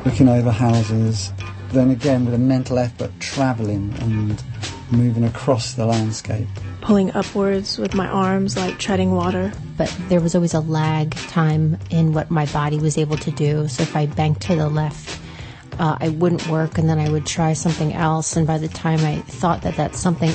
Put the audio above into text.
looking over houses, then again with a mental effort travelling and moving across the landscape. Pulling upwards with my arms like treading water. But there was always a lag time in what my body was able to do. So if I banked to the left, I wouldn't work, and then I would try something else. And by the time I thought that something